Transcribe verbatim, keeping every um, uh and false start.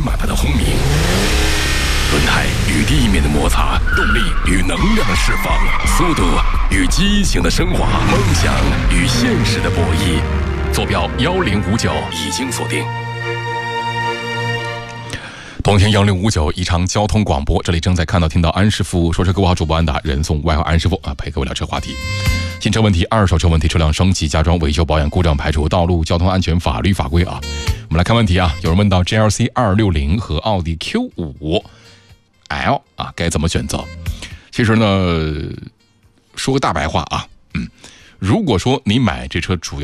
马达的轰鸣，轮胎与地面的摩擦，动力与能量的释放，速度与激情的升华，梦想与现实的博弈。坐标幺零五九已经锁定。同天幺零五九宜昌交通广播，这里正在看到听到安师傅说车，各位好，主播安达，人送外号安师傅啊，陪各位聊车话题。新车问题、二手车问题、车辆升级、加装、维修、保养、故障排除、道路交通安全法律法规啊。我们来看问题啊，有人问到 G L C 二六零和奥迪 Q 五 L 啊，该怎么选择？其实呢，说个大白话啊，嗯，如果说你买这车主要